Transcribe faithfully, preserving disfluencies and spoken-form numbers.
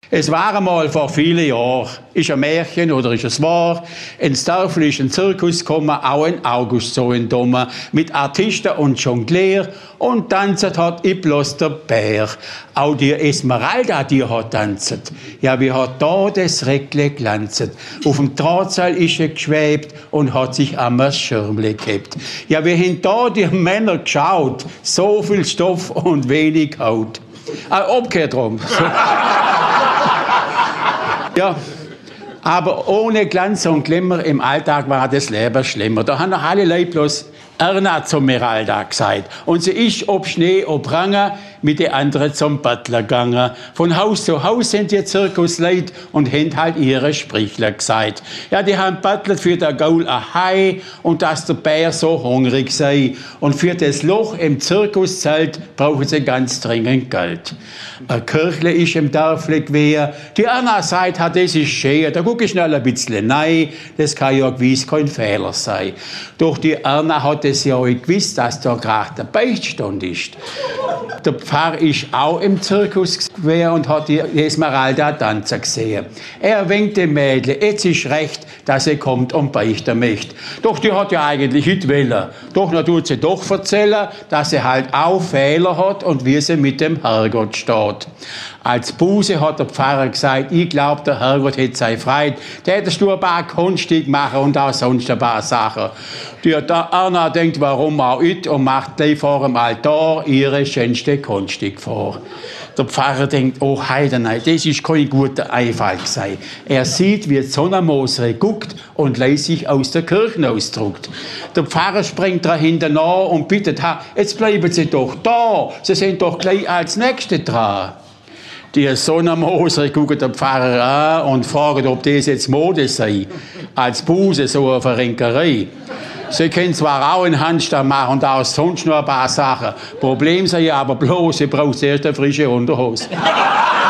Es war einmal vor vielen Jahren, ist ein Märchen oder ist es wahr, ins Dörfli ist ein Zirkus gekommen, auch in August so in Domme, mit Artisten und Jonglier und tanzt hat ich bloß der Bär. Auch die Esmeralda, die hat tanzt. Ja, wie hat da das Reckle glanzet. Auf dem Drahtseil ist er geschwebt und hat sich am Schirmle gehabt. Ja, wie haben da die Männer geschaut, so viel Stoff und wenig Haut. Ah, umgekehrt rum. Ja, aber ohne Glanz und Glimmer im Alltag war das Leben schlimmer. Da haben doch alle Leute bloß Erna zum Meralda gesagt. Und sie ist ob Schnee, ob Range, mit den anderen zum Butler gegangen. Von Haus zu Haus sind die Zirkusleute und haben halt ihre Sprichler gesagt. Ja, die haben Butler für der Gaul ein Hai und dass der Bär so hungrig sei. Und für das Loch im Zirkuszelt brauchen sie ganz dringend Geld. Ein Kirchle ist im Dörfli gewesen. Die Erna sagt, das ist schön, da guck ich schnell ein bisschen rein. Das kann ja gewiss kein Fehler sein. Doch die Erna hat es ja auch gewusst, dass da gerade der Beichtstand ist. Der Pfarrer ist auch im Zirkus gewesen und hat die Esmeralda tanzen gesehen. Er winkt dem Mädchen, jetzt ist recht, dass sie kommt und beichten möchte. Doch die hat ja eigentlich nicht wollen. Doch dann tut sie doch erzählen, dass sie halt auch Fehler hat und wie sie mit dem Herrgott steht. Als Buße hat der Pfarrer gesagt, ich glaube, der Herrgott hätte sei Freude. Der hättest du ein paar Kunststücke machen und auch sonst ein paar Sachen. Die Erna denkt, warum auch nicht, und macht gleich vor dem Altar ihre schönste Kunststück vor. Der Pfarrer denkt, oh Heidenei, das ist kein guter Einfall gewesen. Er sieht, wie die Sonnenmosere guckt und lässt sich aus der Kirche ausdruckt. Der Pfarrer springt dahinter nach und bittet, ha, jetzt bleiben Sie doch da, Sie sind doch gleich als Nächste dran. Die Sonnenmoser gucken den Pfarrer an und fragen, ob das jetzt Mode sei. Als Buße, so eine Verrenkerei. Sie können zwar auch einen Handstand machen und auch sonst noch ein paar Sachen. Problem sei aber bloß, sie braucht erst eine frische Unterhose.